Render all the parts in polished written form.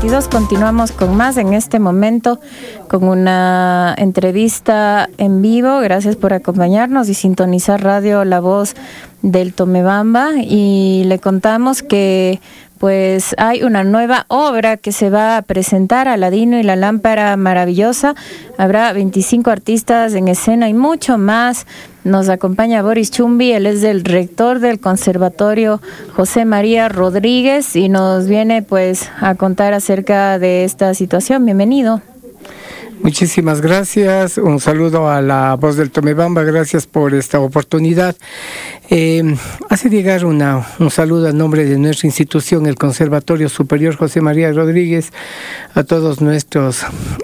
22. Continuamos con más en este momento con una entrevista en vivo. Gracias por acompañarnos y sintonizar Radio La Voz del Tomebamba. Y le contamos que pues hay una nueva obra que se va a presentar, Aladino y la lámpara maravillosa. Habrá 25 artistas en escena y mucho más. Nos acompaña Boris Chumbi, él es el rector del Conservatorio José María Rodríguez y nos viene pues a contar acerca de esta situación. Bienvenido. Muchísimas gracias, un saludo a La Voz del Tomebamba, gracias por esta oportunidad. Hace llegar un saludo a nombre de nuestra institución, el Conservatorio Superior José María Rodríguez, a todos nuestros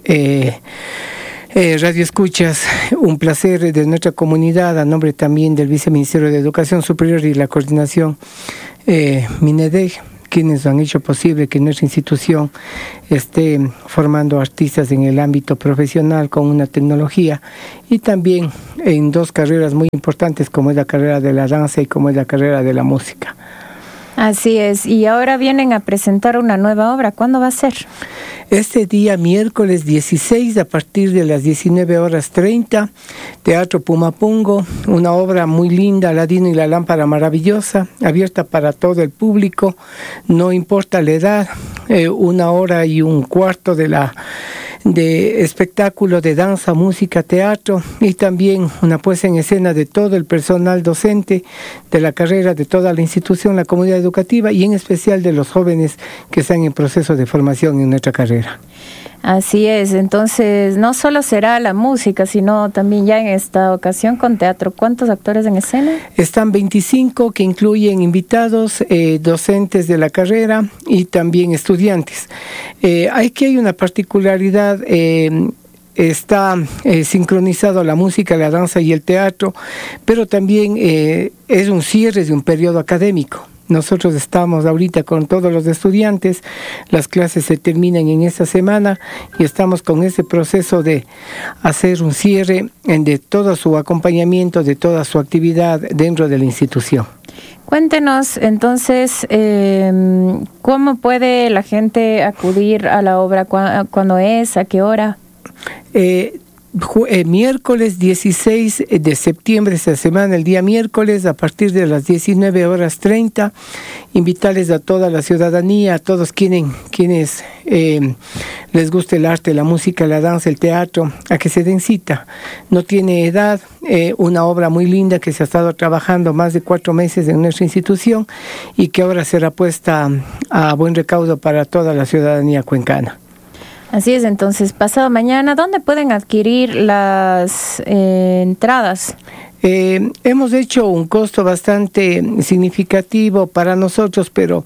radio escuchas, un placer de nuestra comunidad, a nombre también del Viceministerio de Educación Superior y la Coordinación MINEDEG, quienes han hecho posible que nuestra institución esté formando artistas en el ámbito profesional con una tecnología y también en dos carreras muy importantes como es la carrera de la danza y como es la carrera de la música. Así es, y ahora vienen a presentar una nueva obra. ¿Cuándo va a ser? Este día, miércoles 16, a partir de las 19:30, Teatro Pumapungo, una obra muy linda, Aladino y la lámpara maravillosa, abierta para todo el público, no importa la edad, 1 hora y un cuarto de espectáculo de danza, música, teatro y también una puesta en escena de todo el personal docente de la carrera, de toda la institución, la comunidad educativa y en especial de los jóvenes que están en proceso de formación en nuestra carrera. Así es, entonces no solo será la música, sino también ya en esta ocasión con teatro. ¿Cuántos actores en escena? Están 25 que incluyen invitados, docentes de la carrera y también estudiantes. Hay una particularidad, está sincronizado la música, la danza y el teatro, pero también es un cierre de un periodo académico. Nosotros estamos ahorita con todos los estudiantes, las clases se terminan en esta semana y estamos con ese proceso de hacer un cierre de todo su acompañamiento, de toda su actividad dentro de la institución. Cuéntenos entonces, ¿cómo puede la gente acudir a la obra? ¿Cuándo es? ¿A qué hora? Miércoles 16 de septiembre, esta semana, el día miércoles, a partir de las 19:30, invitarles a toda la ciudadanía, a todos quienes les guste el arte, la música, la danza, el teatro, a que se den cita. No tiene edad, una obra muy linda que se ha estado trabajando más de 4 meses en nuestra institución y que ahora será puesta a buen recaudo para toda la ciudadanía cuencana. Así es, entonces, pasado mañana, ¿dónde pueden adquirir las entradas? Hemos hecho un costo bastante significativo para nosotros, pero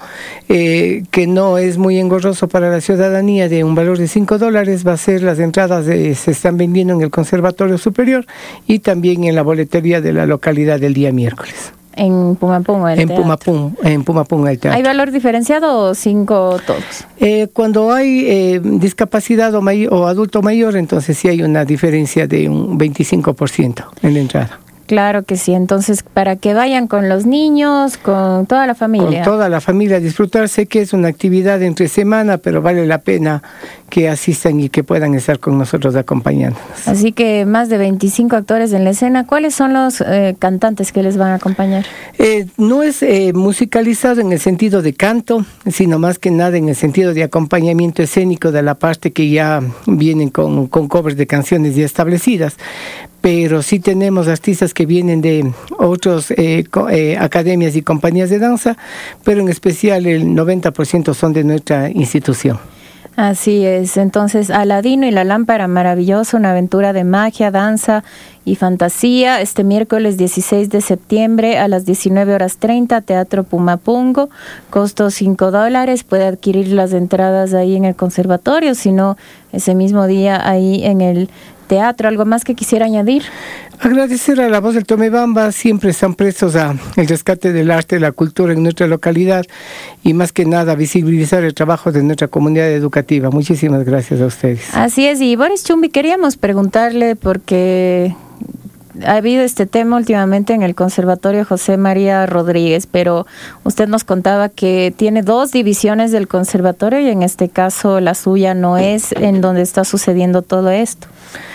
que no es muy engorroso para la ciudadanía, de un valor de $5. Va a ser las entradas, se están vendiendo en el Conservatorio Superior y también en la boletería de la localidad del día miércoles. En Pumapungo, el teatro. En Pumapungo, el teatro. ¿Hay valor diferenciado o 5 todos? Cuando hay discapacidad o adulto mayor, entonces sí hay una diferencia de un 25% en la entrada. Claro que sí, entonces para que vayan con los niños, con toda la familia. Con toda la familia a disfrutar, sé que es una actividad entre semana, pero vale la pena que asistan y que puedan estar con nosotros acompañándonos. Así que más de 25 actores en la escena. ¿Cuáles son los cantantes que les van a acompañar? No es musicalizado en el sentido de canto, sino más que nada en el sentido de acompañamiento escénico de la parte que ya vienen con covers de canciones ya establecidas. Pero sí tenemos artistas que vienen de otras academias y compañías de danza, pero en especial el 90% son de nuestra institución. Así es, entonces Aladino y la lámpara maravillosa, una aventura de magia, danza y fantasía, este miércoles 16 de septiembre a las 19:30, Teatro Pumapungo, costo $5, puede adquirir las entradas ahí en el conservatorio, si no, ese mismo día ahí en el teatro. ¿Algo más que quisiera añadir? Agradecer a La Voz del Tomebamba, siempre están prestos a el rescate del arte, la cultura en nuestra localidad y más que nada visibilizar el trabajo de nuestra comunidad educativa. Muchísimas gracias a ustedes. Así es, y Boris Chumbi, queríamos preguntarle porque ha habido este tema últimamente en el Conservatorio José María Rodríguez, pero usted nos contaba que tiene 2 divisiones del conservatorio y en este caso la suya no es en donde está sucediendo todo esto.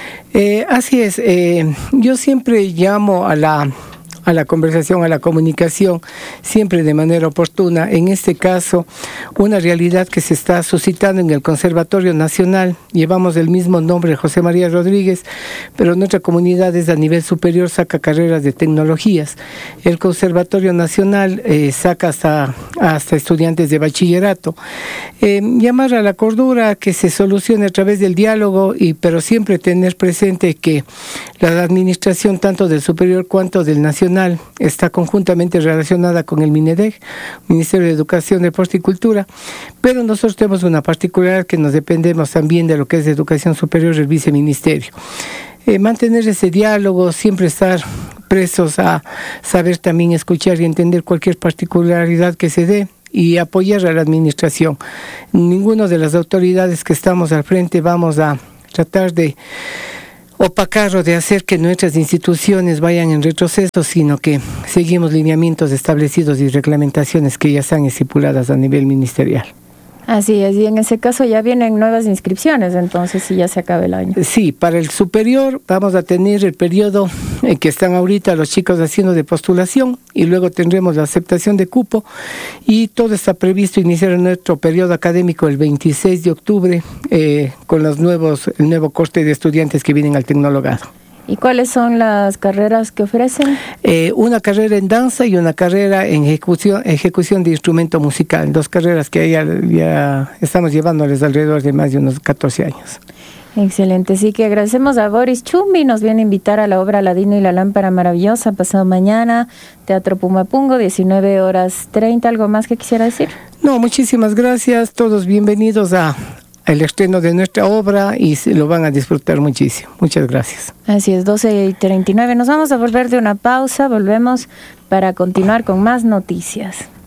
Así es. Yo siempre llamo a la conversación, a la comunicación, siempre de manera oportuna. En este caso, una realidad que se está suscitando en el Conservatorio Nacional. Llevamos el mismo nombre, José María Rodríguez, pero nuestra comunidad es a nivel superior, saca carreras de tecnologías. El Conservatorio Nacional saca hasta estudiantes de bachillerato. Llamar a la cordura, que se solucione a través del diálogo, pero siempre tener presente que la administración tanto del superior cuanto del nacional está conjuntamente relacionada con el MINEDEG, Ministerio de Educación, Deporte y Cultura, pero nosotros tenemos una particularidad que nos dependemos también de lo que es de Educación Superior, el viceministerio. Mantener ese diálogo, siempre estar presos a saber también escuchar y entender cualquier particularidad que se dé y apoyar a la administración. Ninguno de las autoridades que estamos al frente vamos a tratar de opacar o de hacer que nuestras instituciones vayan en retroceso, sino que seguimos lineamientos establecidos y reglamentaciones que ya están estipuladas a nivel ministerial. Así es, y en ese caso ya vienen nuevas inscripciones, entonces, si ya se acaba el año. Sí, para el superior vamos a tener el periodo en que están ahorita los chicos haciendo de postulación y luego tendremos la aceptación de cupo y todo está previsto iniciar nuestro periodo académico el 26 de octubre con el nuevo corte de estudiantes que vienen al tecnologado. ¿Y cuáles son las carreras que ofrecen? Una carrera en danza y una carrera en ejecución de instrumento musical. 2 carreras que ya estamos llevándoles alrededor de más de unos 14 años. Excelente, sí que agradecemos a Boris Chumbi, nos viene a invitar a la obra Aladino y la lámpara maravillosa pasado mañana, Teatro Pumapungo, 19:30. ¿Algo más que quisiera decir? No, muchísimas gracias, todos bienvenidos al estreno de nuestra obra y lo van a disfrutar muchísimo. Muchas gracias. Así es, 12:39. Nos vamos a volver de una pausa, volvemos para continuar con más noticias.